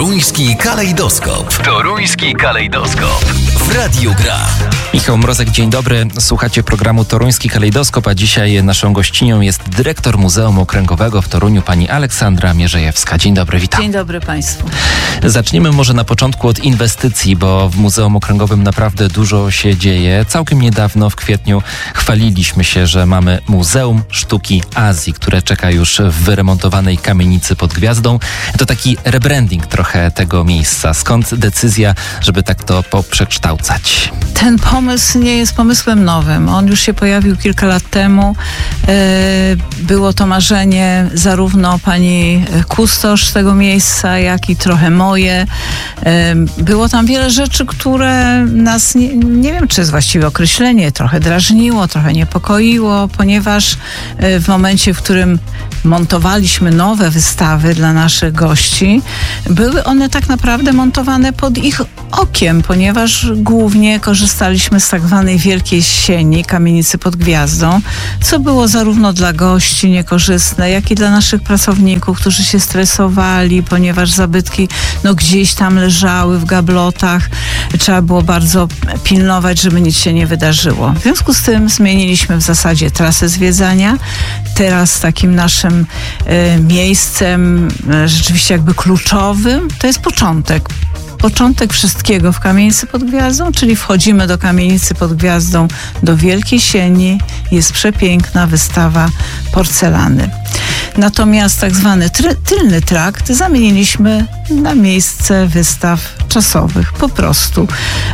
Toruński kalejdoskop. Toruński kalejdoskop. W Radiu Gra. Michał Mrozek, dzień dobry. Słuchacie programu Toruński kalejdoskop, a dzisiaj naszą gościnią jest dyrektor Muzeum Okręgowego w Toruniu, pani Aleksandra Mierzejewska. Dzień dobry, witam. Dzień dobry Państwu. Zaczniemy może na początku od inwestycji, bo w Muzeum Okręgowym naprawdę dużo się dzieje. Całkiem niedawno, w kwietniu, chwaliliśmy się, że mamy Muzeum Sztuki Azji, które czeka już w wyremontowanej kamienicy pod Gwiazdą. To taki rebranding trochę tego miejsca. Skąd decyzja, żeby tak to poprzekształcać? Ten pomysł nie jest pomysłem nowym. On już się pojawił kilka lat temu. Było to marzenie zarówno pani kustosz tego miejsca, jak i trochę moje. Było tam wiele rzeczy, które nas, nie wiem czy jest właściwe określenie, trochę drażniło, trochę niepokoiło, ponieważ w momencie, w którym montowaliśmy nowe wystawy dla naszych gości, były one tak naprawdę montowane pod ich okiem, ponieważ głównie korzystaliśmy z tak zwanej wielkiej sieni, kamienicy pod Gwiazdą, co było zarówno dla gości niekorzystne, jak i dla naszych pracowników, którzy się stresowali, ponieważ zabytki gdzieś tam leżały w gablotach. Trzeba było bardzo pilnować, żeby nic się nie wydarzyło. W związku z tym zmieniliśmy w zasadzie trasę zwiedzania. Teraz takim naszym miejscem rzeczywiście jakby kluczowym to jest początek wszystkiego w kamienicy pod Gwiazdą, czyli wchodzimy do kamienicy pod Gwiazdą, do wielkiej sieni, jest przepiękna wystawa porcelany. Natomiast tak zwany tylny trakt zamieniliśmy na miejsce wystaw czasowych, po prostu.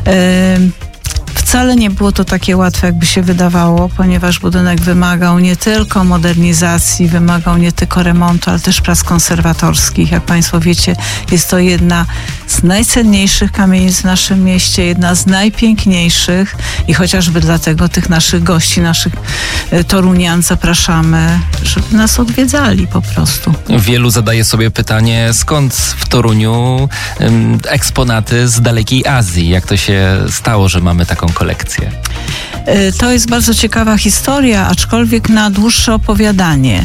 Wcale nie było to takie łatwe, jakby się wydawało, ponieważ budynek wymagał nie tylko modernizacji, wymagał nie tylko remontu, ale też prac konserwatorskich. Jak Państwo wiecie, jest to jedna z najcenniejszych kamienic w naszym mieście, jedna z najpiękniejszych i chociażby dlatego tych naszych gości, naszych torunian zapraszamy, żeby nas odwiedzali po prostu. Wielu zadaje sobie pytanie, skąd w Toruniu eksponaty z dalekiej Azji? Jak to się stało, że mamy taką kolekcję? To jest bardzo ciekawa historia, aczkolwiek na dłuższe opowiadanie.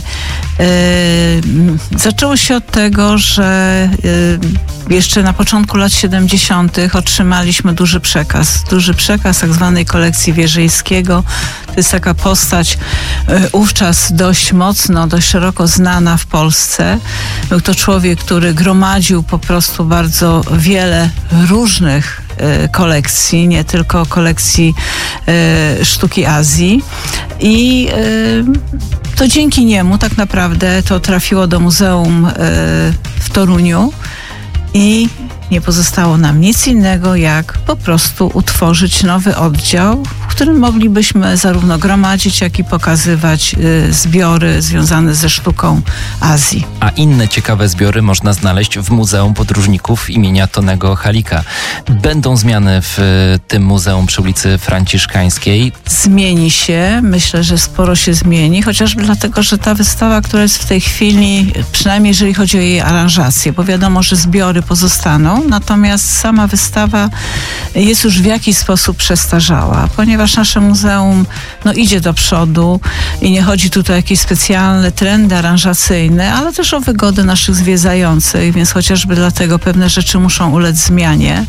Zaczęło się od tego, że jeszcze na początku lat 70. otrzymaliśmy duży przekaz tak zwanej kolekcji Wierzejskiego. To jest taka postać wówczas dość mocno, dość szeroko znana w Polsce. Był to człowiek, który gromadził po prostu bardzo wiele różnych kolekcji, nie tylko kolekcji sztuki Azji i to dzięki niemu tak naprawdę to trafiło do muzeum w Toruniu i nie pozostało nam nic innego, jak po prostu utworzyć nowy oddział, w którym moglibyśmy zarówno gromadzić, jak i pokazywać zbiory związane ze sztuką Azji. A inne ciekawe zbiory można znaleźć w Muzeum Podróżników imienia Tonego Halika. Będą zmiany w tym muzeum przy ulicy Franciszkańskiej? Zmieni się. Myślę, że sporo się zmieni, chociażby dlatego, że ta wystawa, która jest w tej chwili, przynajmniej jeżeli chodzi o jej aranżację, bo wiadomo, że zbiory pozostaną, natomiast sama wystawa jest już w jakiś sposób przestarzała, ponieważ nasze muzeum idzie do przodu i nie chodzi tutaj o jakieś specjalne trendy aranżacyjne, ale też o wygodę naszych zwiedzających, więc chociażby dlatego pewne rzeczy muszą ulec zmianie.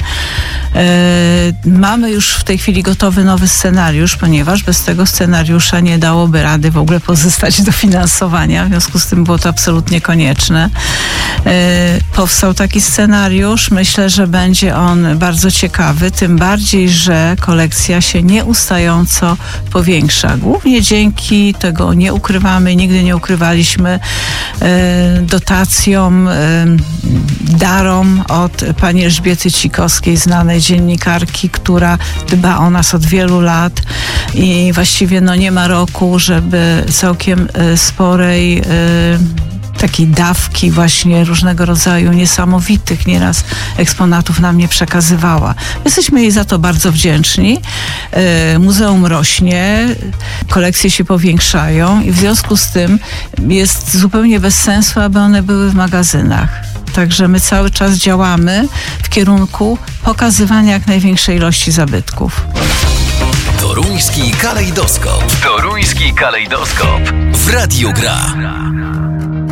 Mamy już w tej chwili gotowy nowy scenariusz, ponieważ bez tego scenariusza nie dałoby rady w ogóle pozostać dofinansowania, w związku z tym było to absolutnie konieczne. Powstał taki scenariusz, myślę, że będzie on bardzo ciekawy, tym bardziej, że kolekcja się nieustająco powiększa. Głównie dzięki, tego nie ukrywamy, nigdy nie ukrywaliśmy, dotacjom, darom od pani Elżbiety Cikowskiej, znanej dziennikarki, która dba o nas od wielu lat i właściwie nie ma roku, żeby całkiem sporej takiej dawki właśnie różnego rodzaju niesamowitych nieraz eksponatów nam nie przekazywała. Jesteśmy jej za to bardzo wdzięczni. Muzeum rośnie, kolekcje się powiększają i w związku z tym jest zupełnie bez sensu, aby one były w magazynach. Także my cały czas działamy w kierunku pokazywania jak największej ilości zabytków. Toruński kalejdoskop. Toruński kalejdoskop. W Radiu Gra.